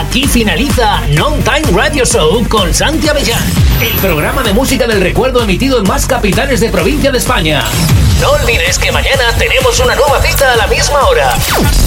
Aquí finaliza Non Time Radio Show con Santi Avellán, el programa de música del recuerdo emitido en más capitales de provincia de España. No olvides que mañana tenemos una nueva cita a la misma hora.